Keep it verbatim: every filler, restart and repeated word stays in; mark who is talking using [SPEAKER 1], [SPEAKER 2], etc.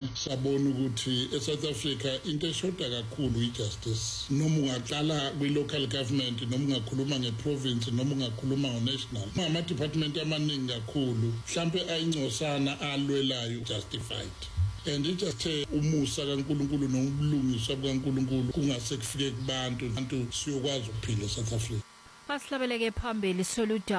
[SPEAKER 1] sabona ukuthi eSouth Africa into eshoda kakhulu ijustice. Noma ungaqala kwi-local government, noma ungakhuluma nge-province, noma ungakhuluma ngo-national. Ama department amaningi kakhulu, mhlambe ayincosana alwelayo justified. And it just umusa kaNkulunkulu nobulungiswa bukaNkulunkulu kungase kufike kubantu abantu siyokwazi ukuphila eSouth Africa.
[SPEAKER 2] Masilabeleke phambili Soluda